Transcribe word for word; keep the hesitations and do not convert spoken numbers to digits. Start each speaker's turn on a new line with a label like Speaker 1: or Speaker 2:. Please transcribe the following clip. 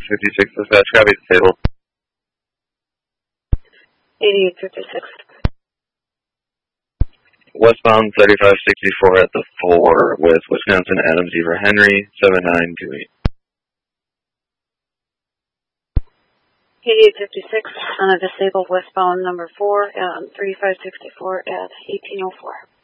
Speaker 1: fifty-six, dispatch, copy, disabled.
Speaker 2: eighty-eight fifty-six.
Speaker 1: Westbound thirty-five sixty-four at the four with Wisconsin Adams Ever Henry, seven nine two eight.
Speaker 2: eighty-eight fifty-six on a disabled westbound number four, um, thirty-five sixty-four at eighteen oh four.